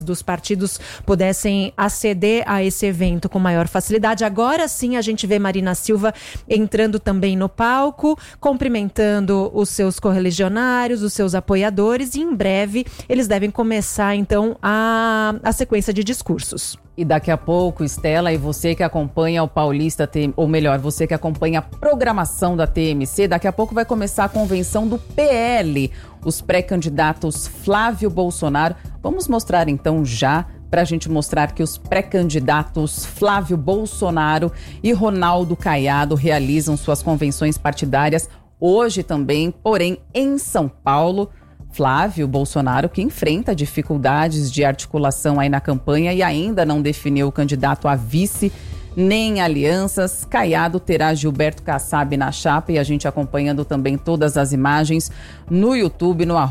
dos partidos pudessem aceder a esse evento com maior facilidade. Agora sim a gente vê Marina Silva entrando também no palco, cumprimentando os seus correligionários, os seus apoiadores, e em breve eles devem começar então a sequência de discursos. E daqui a pouco, Estela, e você que acompanha o Paulista, ou melhor, você que acompanha a programação da TMC, daqui a pouco vai começar a convenção do PL, os pré-candidatos Flávio Bolsonaro. Vamos mostrar então já, para a gente mostrar que os pré-candidatos Flávio Bolsonaro e Ronaldo Caiado realizam suas convenções partidárias hoje também, porém em São Paulo. Flávio Bolsonaro, que enfrenta dificuldades de articulação aí na campanha e ainda não definiu o candidato a vice nem alianças. Caiado terá Gilberto Kassab na chapa, e a gente acompanhando também todas as imagens no YouTube, no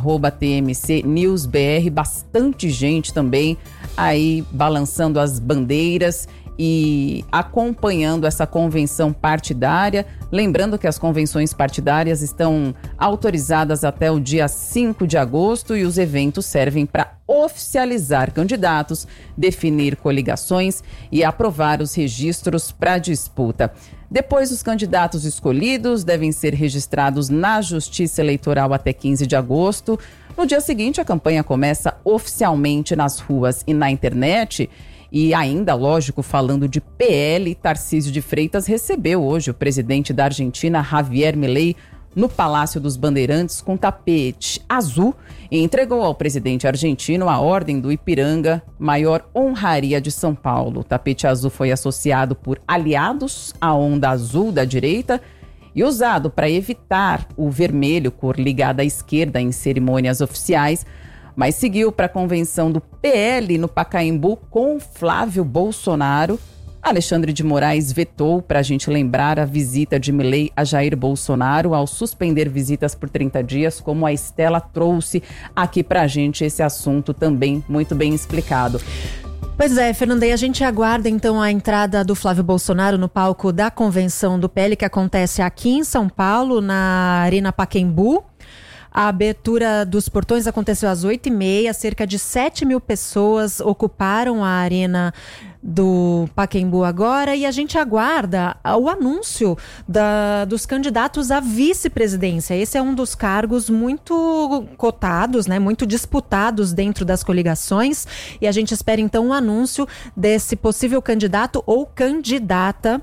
@TMCNewsBR. Bastante gente também aí balançando as bandeiras e acompanhando essa convenção partidária. Lembrando que as convenções partidárias estão autorizadas até o dia 5 de agosto e os eventos servem para oficializar candidatos, definir coligações e aprovar os registros para disputa. Depois, os candidatos escolhidos devem ser registrados na Justiça Eleitoral até 15 de agosto. No dia seguinte, a campanha começa oficialmente nas ruas e na internet. E ainda, lógico, falando de PL, Tarcísio de Freitas recebeu hoje o presidente da Argentina, Javier Milei, no Palácio dos Bandeirantes com tapete azul, e entregou ao presidente argentino a Ordem do Ipiranga, maior honraria de São Paulo. O tapete azul foi associado por aliados à onda azul da direita e usado para evitar o vermelho, cor ligada à esquerda, em cerimônias oficiais, mas seguiu para a convenção do PL no Pacaembu com Flávio Bolsonaro. Alexandre de Moraes vetou, para a gente lembrar, a visita de Milei a Jair Bolsonaro ao suspender visitas por 30 dias, como a Estela trouxe aqui para a gente esse assunto também muito bem explicado. Pois é, Fernanda, e a gente aguarda então a entrada do Flávio Bolsonaro no palco da convenção do PL, que acontece aqui em São Paulo, na Arena Pacaembu. A abertura dos portões aconteceu às 8h30, cerca de 7.000 pessoas ocuparam a arena do Pacaembu agora, e a gente aguarda o anúncio dos candidatos à vice-presidência. Esse é um dos cargos muito cotados, né, muito disputados dentro das coligações, e a gente espera então o anúncio desse possível candidato ou candidata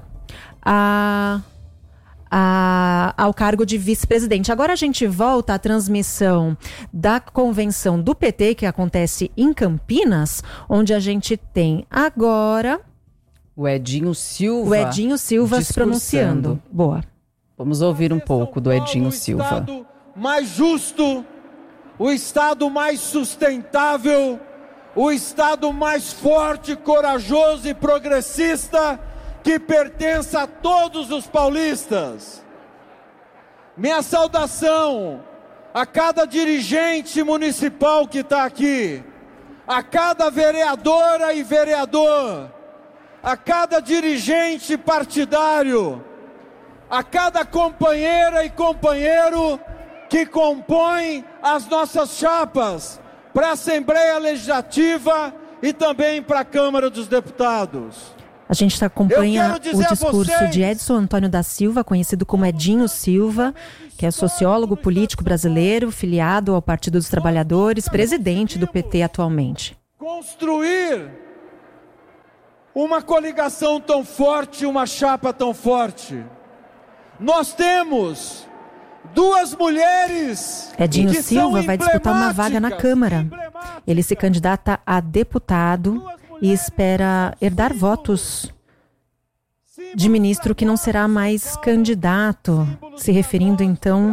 ao cargo de vice-presidente. Agora a gente volta à transmissão da convenção do PT, que acontece em Campinas, onde a gente tem agora o Edinho Silva se pronunciando. Boa. Vamos ouvir um pouco do Edinho Silva. O Estado mais justo, o Estado mais sustentável, o Estado mais forte, corajoso e progressista, que pertença a todos os paulistas. Minha saudação a cada dirigente municipal que está aqui, a cada vereadora e vereador, a cada dirigente partidário, a cada companheira e companheiro que compõe as nossas chapas para a Assembleia Legislativa e também para a Câmara dos Deputados. A gente acompanha o discurso de Edson Antônio da Silva, conhecido como Edinho Silva, que é sociólogo político brasileiro, filiado ao Partido dos Trabalhadores, presidente do PT atualmente. Construir uma coligação tão forte, uma chapa tão forte. Nós temos duas mulheres. Edinho Silva vai disputar uma vaga na Câmara. Ele se candidata a deputado e espera herdar votos de ministro que não será mais candidato, se referindo então...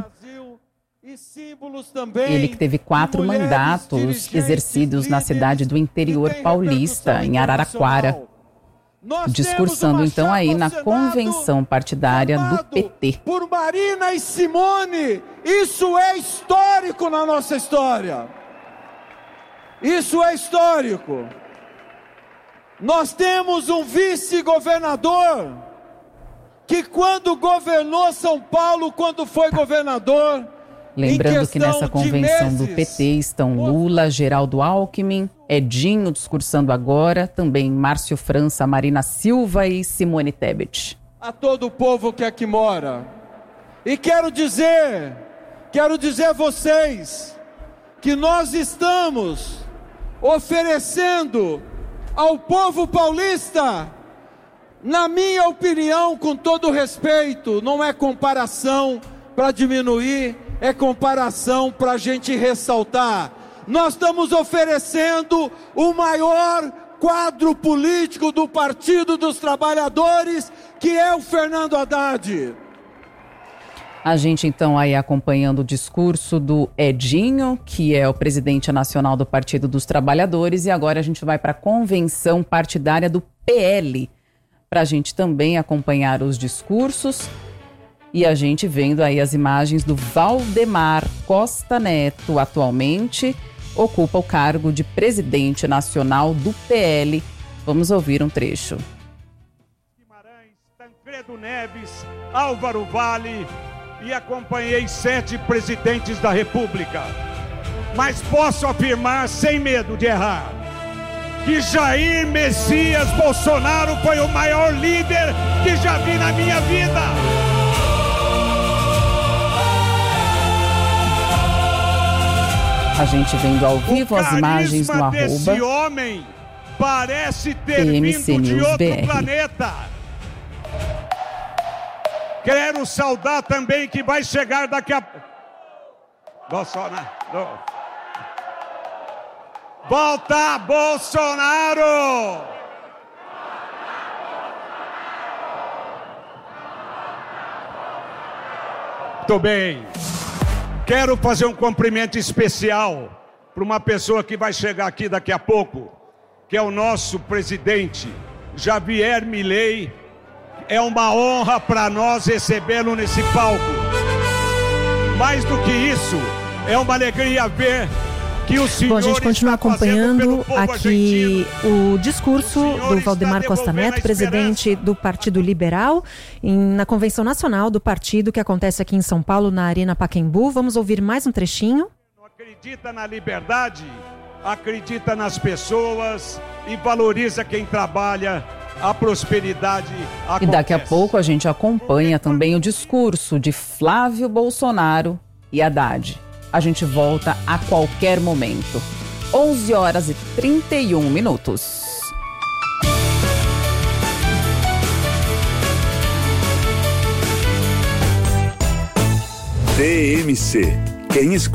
Ele que teve 4 mandatos exercidos na cidade do interior paulista, em Araraquara, discursando então aí na convenção partidária do PT. Por Marina e Simone, isso é histórico na nossa história. Isso é histórico. Nós temos um vice-governador que, quando governou São Paulo, quando foi governador, Lembrando que nessa convenção do PT estão Lula, Geraldo Alckmin, Edinho discursando agora, também Márcio França, Marina Silva e Simone Tebet. A todo o povo que aqui mora. E quero dizer a vocês que nós estamos oferecendo ao povo paulista, na minha opinião, com todo respeito, não é comparação para diminuir, é comparação para a gente ressaltar. Nós estamos oferecendo o maior quadro político do Partido dos Trabalhadores, que é o Fernando Haddad. A gente então aí acompanhando o discurso do Edinho, que é o presidente nacional do Partido dos Trabalhadores, e agora a gente vai para a convenção partidária do PL, para a gente também acompanhar os discursos. E a gente vendo aí as imagens do Valdemar Costa Neto, atualmente ocupa o cargo de presidente nacional do PL. Vamos ouvir um trecho. Guimarães, Tancredo Neves, Álvaro Vale, e acompanhei 7 presidentes da República. Mas posso afirmar, sem medo de errar, que Jair Messias Bolsonaro foi o maior líder que já vi na minha vida. A gente vendo ao vivo as imagens no arroba desse homem parece ter TMC vindo de News outro BR. planeta. Quero saudar também que vai chegar daqui a... Bolsonaro. Volta, Bolsonaro! Muito bem. Quero fazer um cumprimento especial para uma pessoa que vai chegar aqui daqui a pouco, que é o nosso presidente, Javier Milei. É uma honra para nós recebê-lo nesse palco. Mais do que isso, é uma alegria ver que o senhor... Bom, a gente continua acompanhando aqui o discurso do Valdemar Costa Neto, presidente do Partido Liberal, na Convenção Nacional do Partido, que acontece aqui em São Paulo, na Arena Pacaembu. Vamos ouvir mais um trechinho. Acredita na liberdade, acredita nas pessoas e valoriza quem trabalha. A prosperidade acontece. E daqui a pouco a gente acompanha também o discurso de Flávio Bolsonaro e Haddad. A gente volta a qualquer momento. 11h31. TMC. Quem escuta